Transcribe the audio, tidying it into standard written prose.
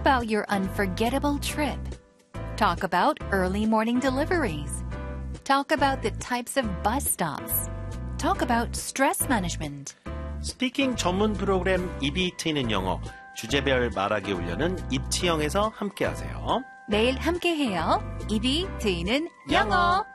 about your unforgettable trip. Talk about early morning deliveries. Talk about the types of bus stops. Talk about stress management. 스피킹 전문 프로그램 입이 트이는 영어 주제별 말하기 훈련은 입치형에서 함께하세요. 매일 함께해요. 입이 트이는 영어.